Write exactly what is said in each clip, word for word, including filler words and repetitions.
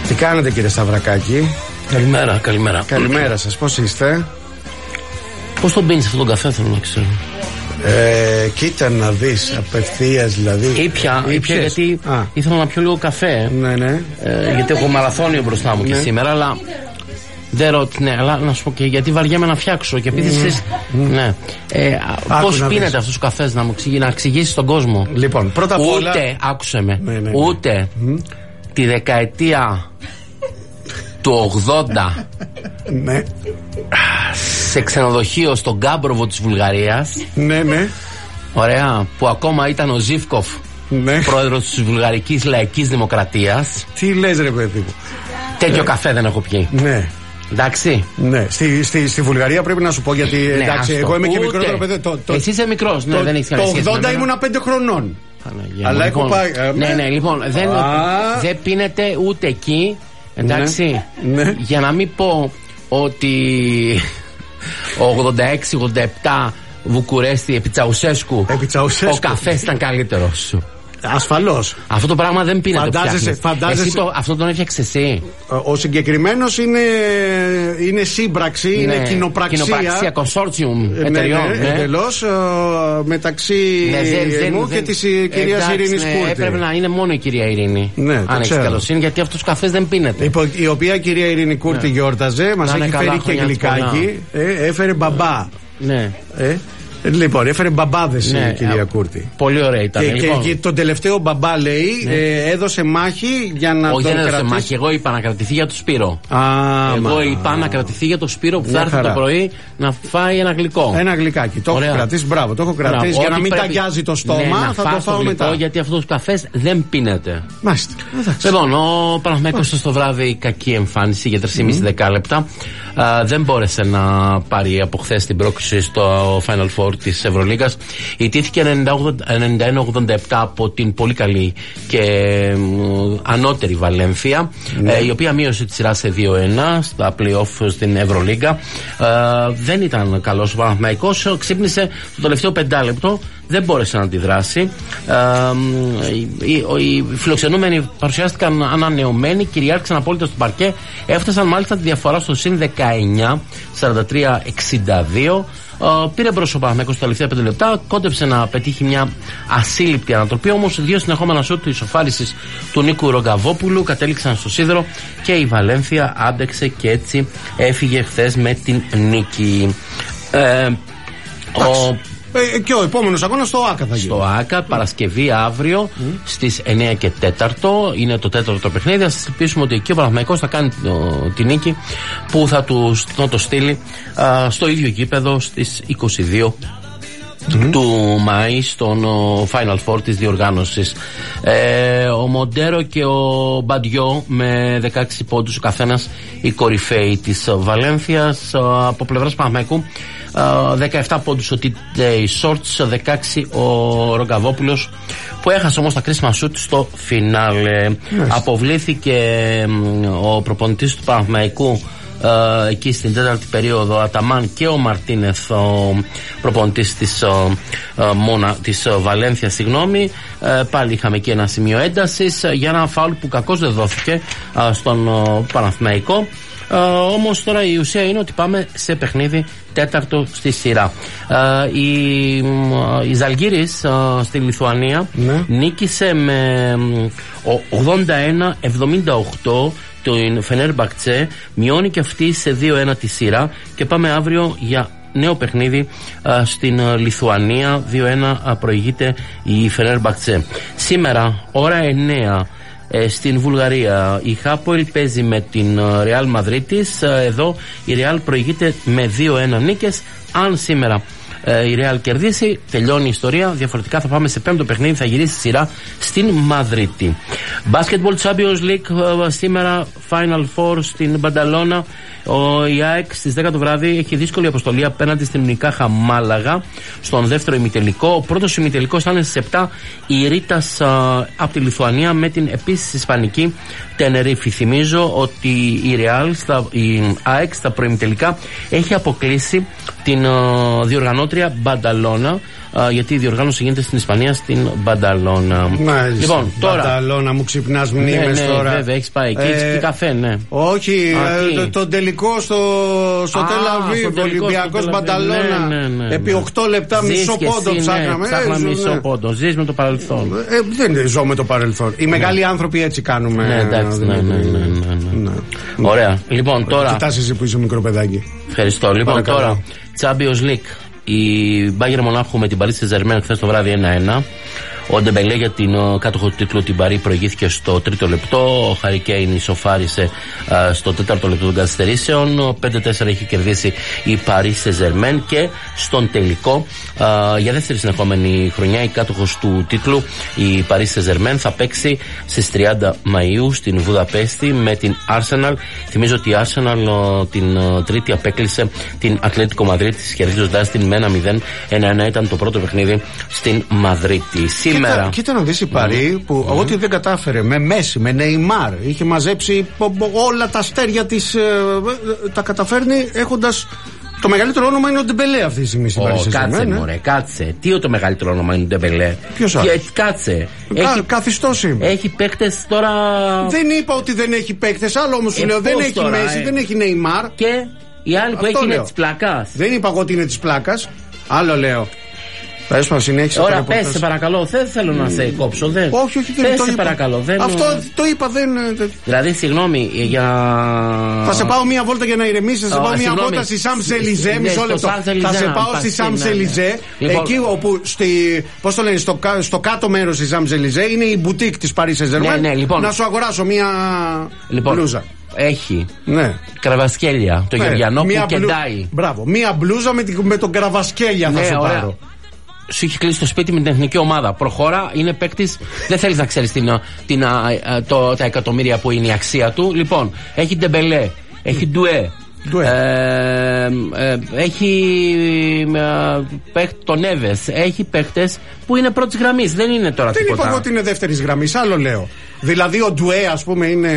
Τι κάνετε, κύριε Σταυρακάκη? Καλημέρα, καλημέρα. Καλημέρα σας, πώς είστε? Πώς τον πίνεις αυτόν τον καφέ, θέλω να ξέρω. Ε, κοίτα να δεις, απευθείας δηλαδή. Ήπια, ήπια γιατί Α. ήθελα να πιω λίγο καφέ. Ναι, ναι. Ε, γιατί έχω μαραθώνιο μπροστά μου ναι. και σήμερα, αλλά δεν ρωτή, ναι, αλλά να σου πω και γιατί βαριέμαι να φτιάξω. Και επειδή εσείς. Mm. Ναι. Ε, πώς πίνετε αυτούς τους καφές, να μου εξηγήσει, να εξηγήσει στον κόσμο. Λοιπόν, πρώτα απ' όλα. Ούτε, άκουσε με, ναι, ναι, ναι. ούτε mm. τη δεκαετία του ογδόντα. Ναι. Σε ξενοδοχείο στον Γκάμπροβο της Βουλγαρίας. Ναι, ναι. Ωραία, που ακόμα ήταν ο Ζίβκοφ, ναι. πρόεδρος της Βουλγαρικής Λαϊκής Δημοκρατίας. Τι λες, ρε παιδί μου? Τέτοιο ε, καφέ δεν έχω πιει. Ναι. Εντάξει. Ναι. Στη, στη, στη Βουλγαρία πρέπει να σου πω γιατί. Ναι, εντάξει, εγώ είμαι και μικρότερο παιδί. Το, το, Εσύ είσαι μικρός, ναι, το, δεν έχει καμία σχέση. Το ογδόντα ήμουνα πέντε χρονών. Παναγία, αλλά λοιπόν, έχω πάει. Ναι, ναι, λοιπόν, δεν, δεν πίνετε ούτε εκεί. Εντάξει. Ναι, ναι. Για να μην πω ότι ογδόντα έξι ογδόντα επτά Βουκουρέστι επί Τσαουσέσκου, ο καφές ήταν καλύτερος. Ασφαλώς. Αυτό το πράγμα δεν πίνεται. Φαντάζεσαι, φαντάζεσαι... Εσύ το, αυτό τον έφτιαξε εσύ. Ο συγκεκριμένος είναι, είναι σύμπραξη, ναι, είναι κοινοπραξία. Κοινοπραξία, consortium εταιριών. Ναι, ναι, ναι. Εντελώς μεταξύ ναι, δεν, μου δεν, και της κυρίας Ειρήνης ναι, Κούρτη. Έπρεπε να είναι μόνο η κυρία Ειρήνη. Ναι, αν έχει καλοσύνη, γιατί αυτούς τους καφές δεν πίνεται. Η, η οποία κυρία Ειρήνη Κούρτη ναι. γιόρταζε, μας έχει φέρει και γλυκάκι. Ε, έφερε μπαμπά. Ναι. Ε, Λοιπόν, έφερε μπαμπάδες ναι, η κυρία α, Κούρτη. Πολύ ωραία ήταν. Και, λοιπόν. και, και τον τελευταίο μπαμπά λέει ναι. ε, έδωσε μάχη για να. Όχι, τον δεν έδωσε κρατήσει. μάχη. Εγώ είπα να κρατηθεί για τον Σπύρο. Α, εγώ μα, είπα α, να κρατηθεί για τον Σπύρο που θα έρθει χαρά. το πρωί να φάει ένα γλυκό. Ένα γλυκάκι. Το ωραία. έχω κρατήσει. Μπράβο, το έχω κρατήσει. Μπράβο. Για να μην ταγιάζει το στόμα, ναι, θα το φάω μετά. Γιατί αυτό ο καφέ δεν πίνεται. Μάλιστα. Λοιπόν, ο Παναθηναϊκός στο βράδυ κακή εμφάνιση για τρία και μισό δεκάλεπτα. Δεν μπόρεσε να πάρει από χθες την πρόκριση στο Final Four της Ευρωλίγκας. Ιτήθηκε ενενήντα ένα ογδόντα επτά από την πολύ καλή και ανώτερη Βαλένθια, ναι. ε, η οποία μείωσε τη σειρά σε δύο ένα στα play-off στην Ευρωλίγκα. Ε, δεν ήταν καλός ο Παναθηναϊκός, ξύπνησε το τελευταίο πεντάλεπτο, δεν μπόρεσε να αντιδράσει. Ε, οι, οι, οι φιλοξενούμενοι παρουσιάστηκαν ανανεωμένοι, κυριάρχησαν απόλυτα στο παρκέ, έφτασαν μάλιστα τη διαφορά στο συν δεκαεννιά σαράντα τρία εξήντα δύο. Uh, πήρε μπρος ο Παναθηναϊκός στα τελευταία πέντε λεπτά, κόντεψε να πετύχει μια ασύλληπτη ανατροπή, όμως δύο συνεχόμενα σούτ της ισοφάρισης του Νίκου Ρογκαβόπουλου κατέληξαν στο σίδερο και η Βαλένθια άντεξε και έτσι έφυγε χθες με την νίκη. Ε, ο Ε, και ο επόμενος αγώνας στο ΆΚΑ θα γίνει. Στο ΆΚΑ, Παρασκευή αύριο mm. στις εννιά και τέσσερα. Είναι το τέταρτο παιχνίδι. Θα σας ελπίσουμε ότι εκεί ο Παναθηναϊκός θα κάνει το, τη νίκη που θα του θα το στείλει α, στο ίδιο γήπεδο στις είκοσι δύο mm. του Μάη, στον ο, Final Four της διοργάνωσης. Ε, ο Μοντέρο και ο Μπαντιό με δεκαέξι πόντους ο καθένας, οι κορυφαίοι της Βαλένθιας. Α, από πλευράς Παναθηναϊκού δεκαεπτά πόντους ο Τιτέι Σόρτς, δεκαέξι ο Ρογκαβόπουλος, που έχασε όμως τα κρίσιμα σούτ στο φινάλε. Yes. Αποβλήθηκε ο προπονητής του Παναθηναϊκού Uh, εκεί στην τέταρτη περίοδο, Αταμάν και ο Μαρτίνεθ, ο προπονητής της, uh, uh, Μόνα, της uh, Βαλένθια, συγγνώμη. Uh, πάλι είχαμε εκεί ένα σημείο έντασης uh, για ένα φάουλ που κακώς δεν δόθηκε uh, στον uh, Παναθηναϊκό. Uh, όμως τώρα η ουσία είναι ότι πάμε σε παιχνίδι τέταρτο στη σειρά. Uh, η, uh, η Ζαλγκίρις uh, στη Λιθουανία ναι. νίκησε με ογδόντα ένα εβδομήντα οκτώ το Φενέρμπαχτσε, μειώνει και αυτή σε δύο ένα τη σειρά και πάμε αύριο για νέο παιχνίδι α, στην α, Λιθουανία. δύο ένα α, προηγείται η Φενέρμπαχτσε. Σήμερα ώρα εννιά ε, στην Βουλγαρία η Χάποελ παίζει με την Ρεάλ Μαδρίτης. Εδώ η Ρεάλ προηγείται με δύο ένα νίκες. Αν σήμερα η Ρεάλ κερδίσει, τελειώνει η ιστορία. Διαφορετικά θα πάμε σε πέμπτο παιχνίδι, θα γυρίσει η σειρά στην Μαδρίτη. Basketball Champions League σήμερα, Final Four στην Μπανταλώνα. Ο ΙΑΕΚ στις δέκα το βράδυ έχει δύσκολη αποστολή απέναντι στην Ουνικάχα Μάλαγα στον δεύτερο ημιτελικό. Ο πρώτος ημιτελικός θα είναι στις επτά, η Ρίτας από τη Λιθουανία με την επίσης ισπανική Τενερίφη. Θυμίζω ότι η Real, στα, η ΑΕΚ στα προημιτελικά έχει αποκλείσει την uh, διοργανώτρια Μπανταλώνα α, γιατί η διοργάνωση γίνεται στην Ισπανία, στην Μπανταλώνα. Μάλιστα. Λοιπόν, τώρα. Μπανταλώνα, μου ξυπνάς μνήμες ναι, ναι, τώρα. Βέβαια, έχει πάει εκεί, έχει πει καφέ, ναι. Όχι, Α, ε, το τελικό στο, στο Τελ-Αβίβ, Ολυμπιακός Μπανταλώνα. Ναι, ναι, ναι, ναι. Επί οκτώ λεπτά μισό πόντο ψάχναμε. Ναι, ψάχναμε ε, μισό ναι. πόντο. Ζεις με το παρελθόν. Ε, δεν ζω με το παρελθόν. Οι ναι. μεγάλοι άνθρωποι έτσι κάνουμε. Ναι, εντάξει, ναι, ναι, ναι, ναι, ναι. ναι. Ωραία. Λοιπόν, τώρα. Κοιτάς εσύ που είσαι μικρό παιδάκι. Ευχαριστώ. Λοιπόν, παρακαλώ. Τώρα. Champions League. Η Bayern Μονάχου με την Paris Saint-Germain χθες το βράδυ ένα ένα. Ο Ντεμπελέ για την uh, κάτοχο του τίτλου την Παρί προηγήθηκε στο τρίτο λεπτό. Ο Χαρι Κέιν ισοφάρισε uh, στο τέταρτο λεπτό των καθυστερήσεων. πέντε τέσσερα έχει κερδίσει η Paris Saint-Germain και στον τελικό uh, για δεύτερη συνεχόμενη χρονιά η κάτοχος του τίτλου η Paris Saint-Germain θα παίξει στις τριάντα Μαΐου στην Βουδαπέστη με την Arsenal. Θυμίζω ότι η Arsenal uh, την uh, Τρίτη απέκλεισε την Ατλέτικο Μαδρίτης κερδίζοντας την με ένα μηδέν. ένα ένα ήταν το πρώτο παιχνίδι στην Μαδρίτη. Κοίτα, κοίτα να δεις η Παρί που mm-hmm. ό,τι δεν κατάφερε με Μέση, με Νεϊμάρ, είχε μαζέψει όλα τα αστέρια της, ε, τα καταφέρνει έχοντας. Το μεγαλύτερο όνομα είναι ο Ντεμπελέ αυτή τη στιγμή στην Παρί. Κάτσε, ναι. μωρέ, κάτσε. Τι το μεγαλύτερο όνομα είναι ο Ντεμπελέ. Ποιος άλλος? Κάτσε. Κα, έχει, καθιστός είμαι. Έχει παίκτες τώρα. Δεν είπα ότι δεν έχει παίκτες, άλλο όμως σου ε, λέω. Δεν έχει τώρα, Μέση, ε. δεν έχει Νεϊμάρ. Και οι άλλοι που έχει είναι της πλάκας. Δεν είπα εγώ ότι είναι της πλάκας. Άλλο λέω. Τώρα πες σε παρακαλώ, δεν θέλω να σε κόψω. Δεν. Όχι, όχι, δεν πες το σε είπα. παρακαλώ. Δεν... Αυτό το είπα, δεν. Δηλαδή, συγγνώμη, για. Θα σε πάω μία βόλτα για να ηρεμήσεις. Θα σε πάω μία βόλτα στη Σαμς-Ελιζέ. Μισό λεπτό. Θα σε πάω στη Σαμς-Ελιζέ. Εκεί όπου. Πώς το λένε, στο κάτω μέρος της Σαμς-Ελιζέ είναι η μπουτίκ της Paris Saint-Germain. Να σου αγοράσω μία μπλούζα. Έχει ναι. κραβασκέλια, το ναι. Γεωργιανό που μπλου... κεντάει. Μπράβο, μία μπλούζα με, με τον κραβασκέλια θα ναι, σου ωραία. Πάρω. Σου έχει κλείσει το σπίτι με την εθνική ομάδα. Προχώρα, είναι παίκτης. Δεν θέλεις να ξέρεις την, την, το, τα εκατομμύρια που είναι η αξία του. Λοιπόν, έχει Ντεμπελέ, έχει Ντουέ. Ε, ε, έχει ε, τον Νέβες, έχει παίκτες που είναι πρώτης γραμμής. Δεν είναι τώρα δεν τίποτα. Δεν είπα εγώ ότι είναι δεύτερης γραμμής, άλλο λέω. Δηλαδή ο Ντουέ, ας πούμε, είναι.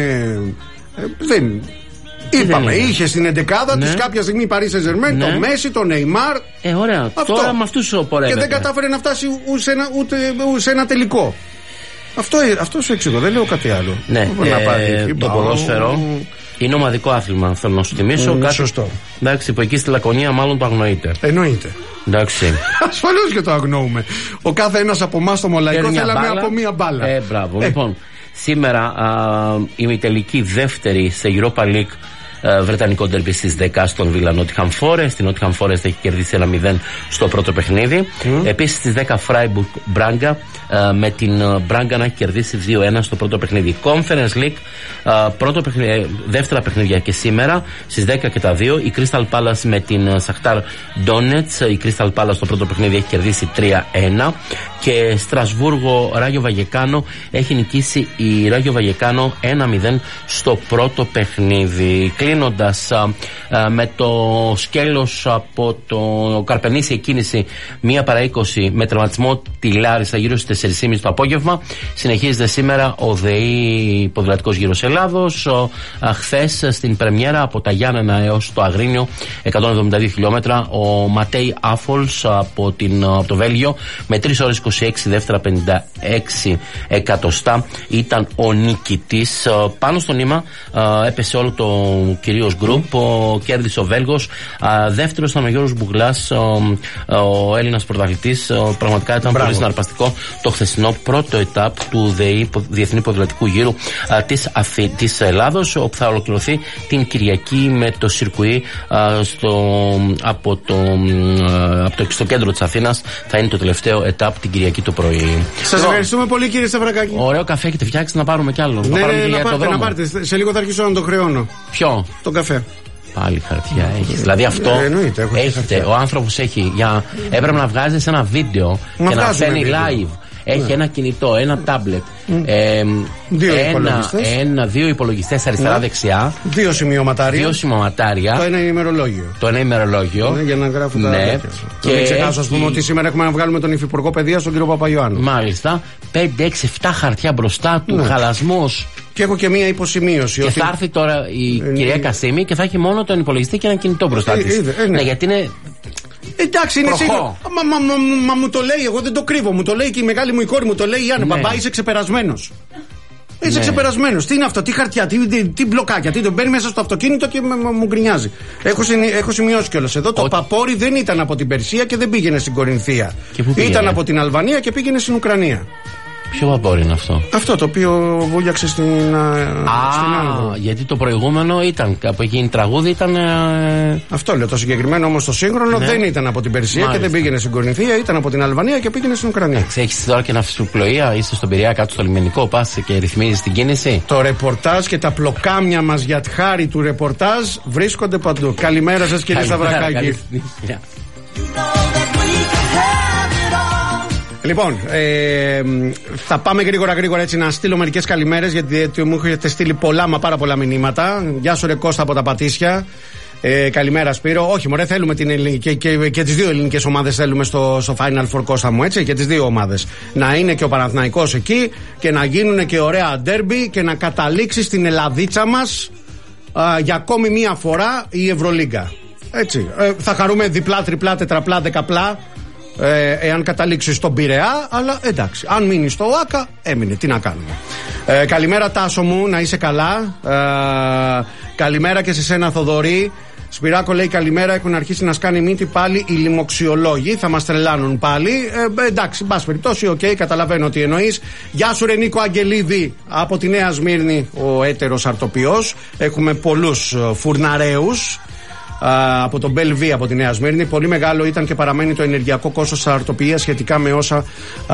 Ε, δεν. Είπαμε, είχε στην εντεκάδα ναι. της κάποια στιγμή η Paris Saint-Germain, ναι. τον Μέση, τον Νεϊμάρ. Ε, ωραία. Αυτό. Τώρα με αυτούς πορεύεται. Και δεν κατάφερε να φτάσει ούτε σε ένα, ούτε, ούτε σε ένα τελικό. Αυτό, αυτό σου εξηγώ, δεν λέω κάτι άλλο. Ναι, ε, να πάρει, το ποδόσφαιρο είναι ομαδικό άθλημα, θέλω να σου θυμίσω. Mm, κάτι, σωστό. Εντάξει, που εκεί στη Λακωνία μάλλον το αγνοείται. Εννοείται. Εντάξει. Ασφαλώς και το αγνοούμε. Ο κάθε ένας από εμάς το μολαϊκό θέλαμε από μία μπάλα. Ε, μπράβο. Ε. Λοιπόν, σήμερα α, η ημιτελική δεύτερη σε Europa League. Βρετανικό ντέρμπι στις δέκα στον Villa Nottingham Forest. Η Nottingham Forest έχει κερδίσει ένα μηδέν στο πρώτο παιχνίδι. Mm. Επίσης στις δέκα Freiburg Braga με την Braga να έχει κερδίσει δύο ένα στο πρώτο παιχνίδι. Conference League, πρώτο παιχνίδι, δεύτερα παιχνίδια και σήμερα στις δέκα και τα δύο. Η Crystal Palace με την Shakhtar Donetsk. Η Crystal Palace στο πρώτο παιχνίδι έχει κερδίσει τρία ένα. Και Στρασβούργο Ράγιο Βαγεκάνο έχει νικήσει η Ράγιο Βαγεκάνο ένα μηδέν στο πρώτο παιχνίδι. Κλείνοντας με το σκέλος από το Καρπενήσι εκκίνηση μία παρά είκοσι με τραυματισμό τη Λάρισα γύρω στις τέσσερις και μισή το απόγευμα. Συνεχίζεται σήμερα ο ΔΕΗ Ποδηλατικός Γύρος Ελλάδος. Χθες στην πρεμιέρα από τα Γιάννενα έως το Αγρίνιο εκατόν εβδομήντα δύο χιλιόμετρα ο Ματέι Άφολς από, την, από το Βέλγιο με τρεις ώρες είκοσι έξι δεύτερα πενήντα έξι εκατοστά ήταν ο νικητής. Πάνω στο νήμα έπεσε όλο το κυρίως γκρουπ, κέρδισε ο Βέλγος. Δεύτερος ήταν ο Γιώργος Μπουγλάς, ο, ο Έλληνας πρωταθλητής. Πραγματικά ήταν Μπράβο. Πολύ συναρπαστικό το χθεσινό πρώτο ετάπ του ΔΕΗ Διεθνή Ποδηλατικού Γύρου της, Αθή, της Ελλάδος, όπου θα ολοκληρωθεί την Κυριακή με το σιρκουί στο, από, το, από το στο κέντρο της Αθήνας. Θα είναι το τελευταίο ετάπ την Κυριακή το πρωί. Σας ευχαριστούμε πολύ, κύριε Σταυρακάκη. Ωραίο καφέ έχετε φτιάξει, να πάρουμε κι άλλο. Ναι, να, ναι, ναι, να, πάρτε, να πάρτε. Σε λίγο θα αρχίσω να το χρεώνω. Ποιο? Το καφέ. Πάλι χαρτιά έχει. Δηλαδή αυτό ε, εννοείται, έχετε, ο άνθρωπος έχει. Για, έπρεπε να βγάζεις ένα βίντεο Μα και να φαίνει live. Έχει ναι. ένα κινητό, ένα τάμπλετ. Mm. Ε, δύο ένα, υπολογιστές. Ένα, δύο υπολογιστές αριστερά-δεξιά. Ναι. Δύο σημειωματάρια. Δύο σημειωματάρια. Το ένα ημερολόγιο. Το ένα ημερολόγιο. Ναι, για να γράφουν τα ναι. Και μην ξεχάσω, α πούμε, ότι σήμερα έχουμε να βγάλουμε τον Υφυπουργό Παιδείας, τον κύριο Παπαϊωάννου. Μάλιστα. πέντε, έξι, επτά χαρτιά μπροστά του, ναι. χαλασμός. Και έχω και μία υποσημείωση. Και ότι... θα έρθει τώρα η ε, κυρία ε, Κασίμη και θα έχει μόνο τον υπολογιστή και ένα κινητό μπροστά ε, της. Ε, ε, ναι. ναι, γιατί είναι. Εντάξει, είναι σίγουρο. Μα, μα, μα, μα μου το λέει, εγώ δεν το κρύβω. Μου το λέει και η μεγάλη μου η κόρη μου το λέει. Γιάννη, ναι. Μπαμπά, είσαι ξεπερασμένος. Είσαι ναι. ξεπερασμένος. Τι είναι αυτό, τι χαρτιά, τι, τι, τι μπλοκάκια, τι τον μπαίνει μέσα στο αυτοκίνητο και μου γκρινιάζει. Έχω, έχω σημειώσει κιόλας εδώ. Το Ο... παπόρι δεν ήταν από την Περσία και δεν πήγαινε στην Κορινθία. Ήταν από την Αλβανία και πήγαινε στην Ουκρανία. Ποιο βαπόρι είναι αυτό? Αυτό το οποίο βούλιαξε στην. Α, στην Άνδρο. Γιατί το προηγούμενο ήταν από εκείνη τραγούδι ήταν. Ε... Αυτό λέω. Το συγκεκριμένο όμως το σύγχρονο ναι. δεν ήταν από την Περσία. Μάλιστα. Και δεν πήγαινε στην Κορινθία, ήταν από την Αλβανία και πήγαινε στην Ουκρανία. Έχεις τώρα και ναυσιπλοεία, είσαι στον Πειραιά κάτω στο λιμενικό, πας και ρυθμίζεις την κίνηση. Το ρεπορτάζ και τα πλοκάμια μας για χάρη του ρεπορτάζ βρίσκονται παντού. Καλημέρα σας κύριε Σταυρακάκη. Λοιπόν, ε, θα πάμε γρήγορα γρήγορα έτσι να στείλω μερικές καλημέρες, γιατί μου έχετε στείλει πολλά μα πάρα πολλά μηνύματα. Γεια σου ρε Κώστα από τα Πατήσια. Ε, καλημέρα Σπύρο. Όχι μωρέ, θέλουμε την ελληνική, και, και, και τις δύο ελληνικές ομάδες θέλουμε στο, στο Final Four, Κώστα μου, έτσι, και τις δύο ομάδες. Να είναι και ο Παναθηναϊκός εκεί και να γίνουν και ωραία ντέρμπι και να καταλήξει στην Ελλαδίτσα μας α, για ακόμη μία φορά η Ευρωλίγκα. Έτσι, ε, θα χαρούμε διπλά, τριπλά, τετραπλά, δεκαπλά. Ε, εάν καταλήξει στον Πειραιά, αλλά εντάξει, αν μείνει στο ΟΑΚΑ, έμεινε. Τι να κάνουμε. Ε, καλημέρα Τάσο μου, να είσαι καλά. Ε, καλημέρα και σε σένα Θοδωρή. Σπυράκο λέει καλημέρα. Έχουν αρχίσει να σκάνει μύτη πάλι οι λοιμοξιολόγοι. Θα μας τρελάνουν πάλι. Ε, εντάξει, μπας περιπτώσει, οκ, okay, καταλαβαίνω τι εννοείς. Γεια σου, ρε Νίκο Αγγελίδη από τη Νέα Σμύρνη, ο έτερος αρτοποιός. Έχουμε πολλούς φουρναρέους. Uh, από τον Μπέλβι από τη Νέα Σμύρνη. Πολύ μεγάλο ήταν και παραμένει το ενεργειακό κόστος της αρτοποιίας σχετικά με όσα uh, uh,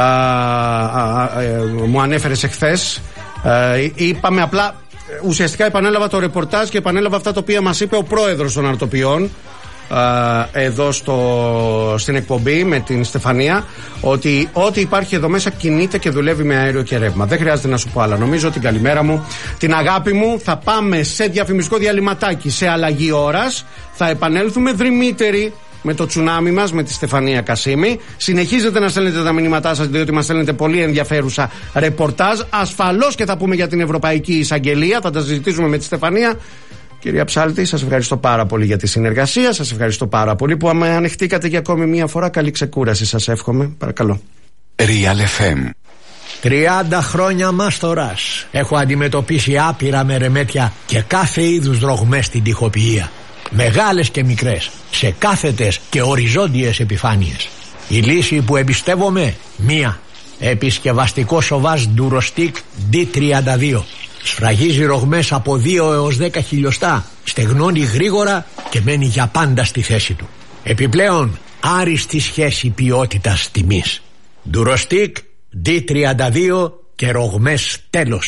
uh, uh, μου ανέφερες εχθές. Uh, είπαμε απλά, ουσιαστικά επανέλαβα το ρεπορτάζ και επανέλαβα αυτά τα οποία μας είπε ο πρόεδρος των αρτοποιών uh, εδώ στο, στην εκπομπή με την Στεφανία, ότι ό,τι υπάρχει εδώ μέσα κινείται και δουλεύει με αέριο και ρεύμα. Δεν χρειάζεται να σου πω άλλα. Νομίζω την καλημέρα μου, την αγάπη μου. Θα πάμε σε διαφημιστικό διαλυματάκι, σε αλλαγή ώρας. Θα επανέλθουμε δρυμύτεροι με το τσουνάμι μας, με τη Στεφανία Κασίμη. Συνεχίζετε να στέλνετε τα μηνύματά σας, διότι μας στέλνετε πολύ ενδιαφέρουσα ρεπορτάζ. Ασφαλώς και θα πούμε για την Ευρωπαϊκή Εισαγγελία. Θα τα συζητήσουμε με τη Στεφανία. Κυρία Ψάλτη, σας ευχαριστώ πάρα πολύ για τη συνεργασία. Σας ευχαριστώ πάρα πολύ που με ανεχτήκατε για ακόμη μία φορά. Καλή ξεκούραση σας εύχομαι. Παρακαλώ. Real εφ εμ. τριάντα χρόνια μάστορας. Έχω αντιμετωπίσει άπειρα μερεμέτια και κάθε είδους δρογμές στην τοιχοποιία. Μεγάλες και μικρές, σε κάθετες και οριζόντιες επιφάνειες. Η λύση που εμπιστεύομαι, μία. Επισκευαστικό σοβάζ Durostic ντι τριάντα δύο. Σφραγίζει ρογμές από δύο έως δέκα χιλιοστά, στεγνώνει γρήγορα και μένει για πάντα στη θέση του. Επιπλέον, άριστη σχέση ποιότητας τιμής. Durostic ντι τριάντα δύο και ρογμές τέλος.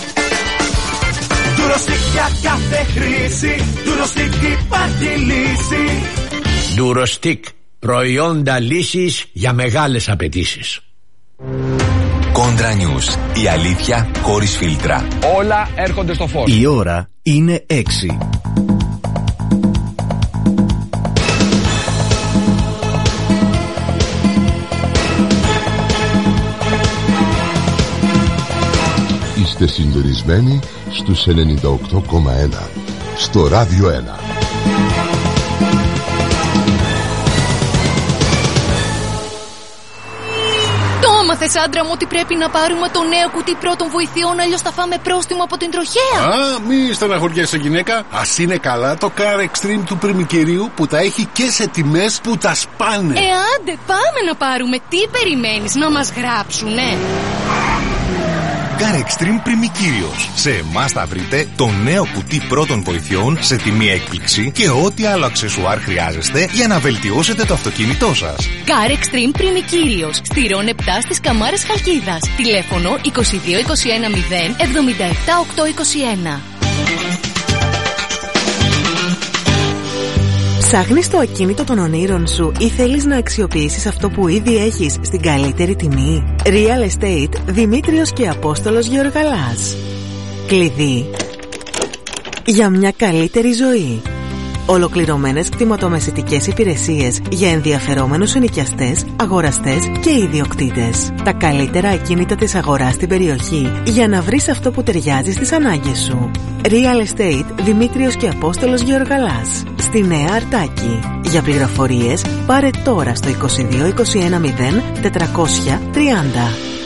Durostic για κάθε χρήση, Durostic υπάρχει λύση. Durostic, προϊόντα λύσης για μεγάλες απαιτήσεις. Κόντρα News. Η αλήθεια χωρίς φίλτρα. Όλα έρχονται στο φως. Η ώρα είναι έξι. Είστε συντονισμένοι στους ενενήντα οκτώ κόμμα ένα στο Ράδιο ένα. Μάθες άντρα μου ότι πρέπει να πάρουμε το νέο κουτί πρώτων βοηθειών, αλλιώς θα φάμε πρόστιμο από την τροχέα. Α, μη στεναχωριέσαι γυναίκα. Ας είναι καλά το Car Extreme του Πριμικυρίου που τα έχει και σε τιμές που τα σπάνε. Ε, άντε, πάμε να πάρουμε. Τι περιμένεις, να μας γράψουνε? Car Extreme Πριμικύριος. Σε εμάς θα βρείτε το νέο κουτί πρώτων βοηθειών σε τιμή έκπληξη και ό,τι άλλο αξεσουάρ χρειάζεστε για να βελτιώσετε το αυτοκίνητό σας. Car Extreme Πριμικύριος. Στηρών επτά στις Καμάρες Χαλκίδας. Τηλέφωνο είκοσι δύο είκοσι ένα μηδέν εβδομήντα επτά οκτακόσια είκοσι ένα. Ψάχνεις το ακίνητο των ονείρων σου ή θέλεις να αξιοποιήσεις αυτό που ήδη έχεις στην καλύτερη τιμή? Real Estate Δημήτριος και Απόστολος Γεωργαλάς. Κλειδί για μια καλύτερη ζωή. Ολοκληρωμένες κτηματομεσητικές υπηρεσίες για ενδιαφερόμενους ενοικιαστές, αγοραστές και ιδιοκτήτες. Τα καλύτερα ακίνητα της αγοράς στην περιοχή για να βρεις αυτό που ταιριάζει στις ανάγκες σου. Real Estate Δημήτριος και Απόστολος Γεωργαλάς, στη Νέα Αρτάκη. Για πληροφορίες πάρε τώρα στο είκοσι δύο είκοσι ένα μηδέν τετρακόσια τριάντα.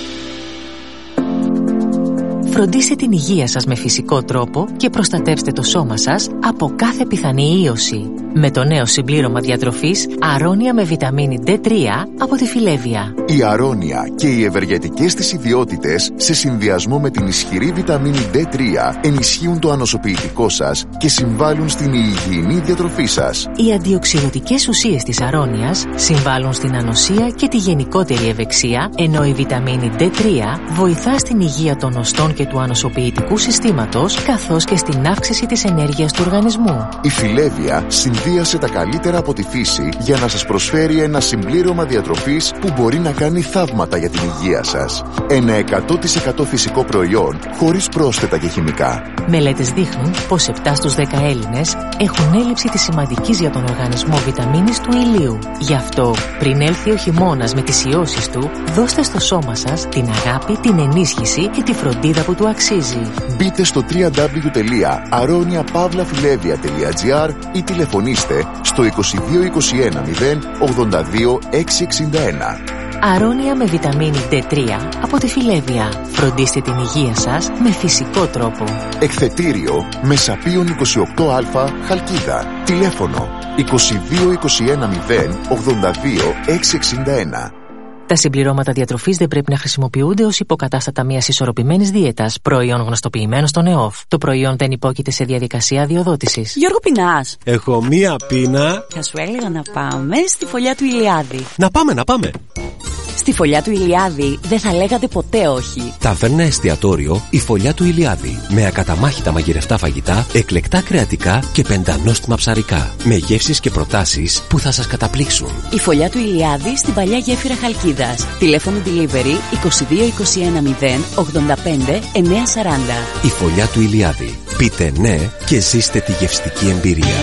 Φροντίστε την υγεία σας με φυσικό τρόπο και προστατεύστε το σώμα σας από κάθε πιθανή ίωση. Με το νέο συμπλήρωμα διατροφής Αρώνια με βιταμίνη ντι τρία από τη Φιλέβια. Η Αρώνια και οι ευεργετικές της ιδιότητες σε συνδυασμό με την ισχυρή βιταμίνη ντι τρία ενισχύουν το ανοσοποιητικό σας και συμβάλλουν στην υγιεινή διατροφή σας. Οι αντιοξυδοτικές ουσίες της Αρώνιας συμβάλλουν στην ανοσία και τη γενικότερη ευεξία, ενώ η βιταμίνη ντι τρία βοηθά στην υγεία των οστών και του ανοσοποιητικού συστήματος, καθώς και στην αύξηση της ενέργειας του οργανισμού. Η Φιλέβια συνδύασε τα καλύτερα από τη φύση για να σας προσφέρει ένα συμπλήρωμα διατροφής που μπορεί να κάνει θαύματα για την υγεία σας. Ένα εκατό τοις εκατό φυσικό προϊόν χωρίς πρόσθετα και χημικά. Μελέτες δείχνουν πως επτά στους δέκα Έλληνες έχουν έλλειψη της σημαντικής για τον οργανισμό βιταμίνης του ηλίου. Γι' αυτό, πριν έλθει ο χειμώνας με τις ιώσεις του, δώστε στο σώμα σας την αγάπη, την ενίσχυση και τη φροντίδα που του αξίζει. Μπείτε στο double-u double-u double-u τελεία αρώνια παύλα φιλέβια τελεία τζι άρ ή τηλεφωνήστε στο είκοσι δύο είκοσι ένα μηδέν ογδόντα δύο εξακόσια εξήντα ένα. Αρώνια με βιταμίνη ντι τρία από τη Φιλέβια. Φροντίστε την υγεία σας με φυσικό τρόπο. Εκθετήριο Μεσαπίων είκοσι οκτώ α Χαλκίδα. Τηλέφωνο είκοσι δύο είκοσι ένα μηδέν ογδόντα δύο εξακόσια εξήντα ένα. Τα συμπληρώματα διατροφής δεν πρέπει να χρησιμοποιούνται ως υποκατάστατα μιας ισορροπημένης δίαιτας, προϊόν γνωστοποιημένο στον ΕΟΦ. Το προϊόν δεν υπόκειται σε διαδικασία αδειοδότησης. Γιώργο, πεινάς? Έχω μία πείνα. Θα σου έλεγα να πάμε στη φωλιά του Ηλιάδη. Να πάμε, να πάμε. Στη φωλιά του Ηλιάδη δεν θα λέγατε ποτέ όχι. Ταβέρνα εστιατόριο η φωλιά του Ηλιάδη. Με ακαταμάχητα μαγειρευτά φαγητά, εκλεκτά κρεατικά και πεντανόστιμα ψαρικά. Με γεύσεις και προτάσεις που θα σας καταπλήξουν. Η φωλιά του Ηλιάδη στην παλιά γέφυρα Χαλκίδας. Τηλέφωνο delivery είκοσι δύο είκοσι ένα μηδέν ογδόντα πέντε εννιακόσια σαράντα. Η φωλιά του Ηλιάδη. Πείτε ναι και ζήστε τη γευστική εμπειρία.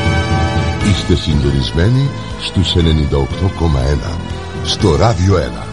Είστε συντονισμένοι στους ενενήντα οκτώ κόμμα ένα στο Ράδιο ένα.